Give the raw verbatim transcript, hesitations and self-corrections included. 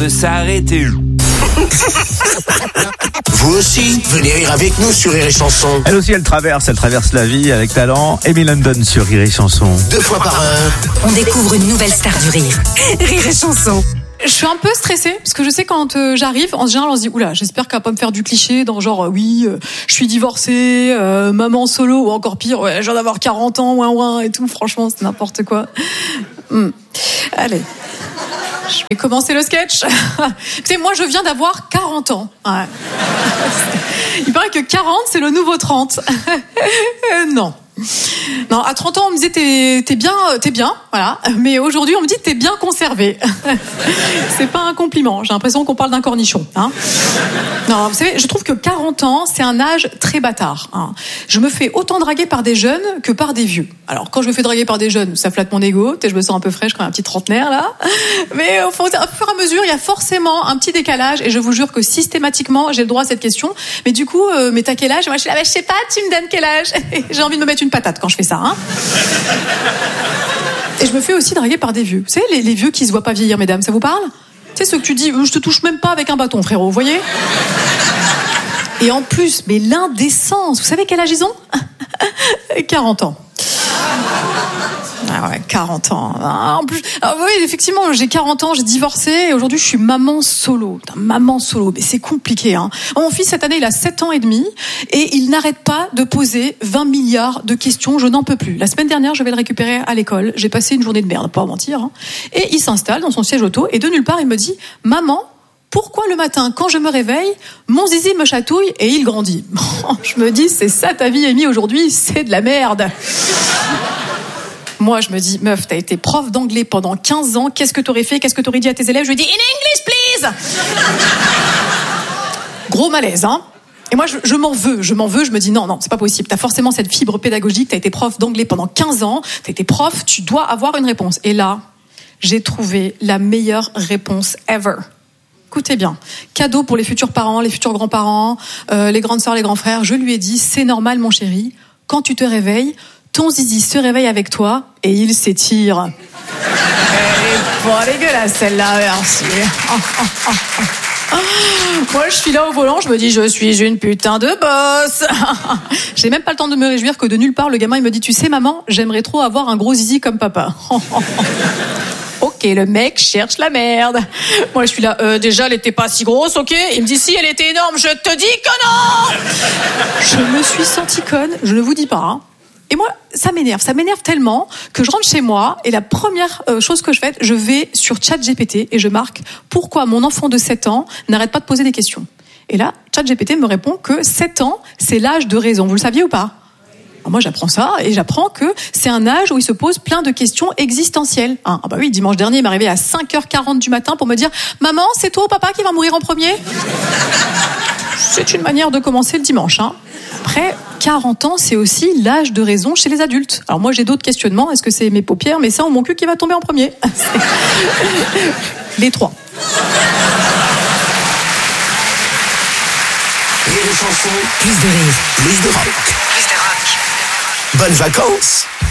de s'arrêter. Vous aussi, venez rire avec nous sur Rire et Chanson. Elle aussi, elle traverse, elle traverse la vie avec talent. Amy London sur Rire et Chanson. Deux fois par heure. On découvre une nouvelle star du rire. Rire et Chanson. Je suis un peu stressée parce que je sais quand euh, j'arrive, en général on se dit oula, j'espère qu'elle va pas me faire du cliché dans genre euh, oui, euh, je suis divorcée, euh, maman solo ou encore pire, ouais, je viens d'avoir quarante ans, ouin ouin et tout. Franchement, c'est n'importe quoi. Hum. Allez. Je vais commencer le sketch. Tu sais, moi, je viens d'avoir quarante ans. Ouais. Il paraît que quarante, c'est le nouveau trente. euh, non. Non, à trente ans, on me disait t'es, t'es bien, t'es bien, voilà. Mais aujourd'hui, on me dit t'es bien conservé. C'est pas un compliment. J'ai l'impression qu'on parle d'un cornichon. Hein. Non, vous savez, je trouve que quarante ans, c'est un âge très bâtard. Hein. Je me fais autant draguer par des jeunes que par des vieux. Alors, quand je me fais draguer par des jeunes, ça flatte mon ego. Je me sens un peu fraîche comme un petit trentenaire là. Mais au fur et à mesure, il y a forcément un petit décalage. Et je vous jure que systématiquement, j'ai le droit à cette question. Mais du coup, euh, mais t'as quel âge? Moi, je suis là, bah, je sais pas. Tu me donnes quel âge? J'ai envie de me mettre une patate quand je fais ça. Hein. Et je me fais aussi draguer par des vieux. Vous savez, les, les vieux qui se voient pas vieillir, mesdames, ça vous parle? Tu sais, ceux que tu dis, je te touche même pas avec un bâton, frérot, vous voyez? Et en plus, mais l'indécence, vous savez quel âge ils ont? quarante ans. Ah ouais, quarante ans. Ah, en plus, ah oui, effectivement, j'ai quarante ans, j'ai divorcé et aujourd'hui je suis maman solo. Putain, maman solo, mais c'est compliqué. Hein. Mon fils cette année il a sept ans et demi et il n'arrête pas de poser vingt milliards de questions. Je n'en peux plus. La semaine dernière, je vais le récupérer à l'école. J'ai passé une journée de merde, pas mentir. Hein. Et il s'installe dans son siège auto et de nulle part il me dit, maman, pourquoi le matin, quand je me réveille, mon zizi me chatouille et il grandit? Je me dis, c'est ça ta vie, Amy, aujourd'hui, c'est de la merde. Moi, je me dis, meuf, t'as été prof d'anglais pendant quinze ans, qu'est-ce que t'aurais fait? Qu'est-ce que t'aurais dit à tes élèves? Je lui dis, in English, please! Gros malaise, hein? Et moi, je, je m'en veux, je m'en veux, je me dis, non, non, c'est pas possible. T'as forcément cette fibre pédagogique, t'as été prof d'anglais pendant quinze ans, t'as été prof, tu dois avoir une réponse. Et là, j'ai trouvé la meilleure réponse ever. Écoutez bien, cadeau pour les futurs parents, les futurs grands-parents, euh, les grandes sœurs, les grands frères. Je lui ai dit, c'est normal, mon chéri, quand tu te réveilles, ton zizi se réveille avec toi et il s'étire. Elle est pas dégueulasse celle-là, merci. Oh, oh, oh, oh. Moi, je suis là au volant, je me dis, je suis une putain de boss. J'ai même pas le temps de me réjouir que de nulle part, le gamin, il me dit, tu sais, maman, j'aimerais trop avoir un gros zizi comme papa. Ok, le mec cherche la merde. Moi, je suis là, euh, déjà, elle était pas si grosse, ok? Il me dit, si, elle était énorme, je te dis que non! Je me suis sentie conne, je ne vous dis pas, hein. Et moi, ça m'énerve, ça m'énerve tellement que je rentre chez moi et la première euh, chose que je fais, je vais sur ChatGPT et je marque pourquoi mon enfant de sept ans n'arrête pas de poser des questions. Et là, ChatGPT me répond que sept ans, c'est l'âge de raison. Vous le saviez ou pas? Alors moi, j'apprends ça et j'apprends que c'est un âge où il se pose plein de questions existentielles. Ah bah oui, dimanche dernier, il m'est arrivé à cinq heures quarante du matin pour me dire « Maman, c'est toi ou papa qui va mourir en premier ?» C'est une manière de commencer le dimanche. Hein. Après, quarante ans, c'est aussi l'âge de raison chez les adultes. Alors moi, j'ai d'autres questionnements. Est-ce que c'est mes paupières, mes seins ou mon cul qui va tomber en premier? Les trois. Rire et Chanson, Plus de rire. plus de rock. Plus de rock. Bonnes vacances!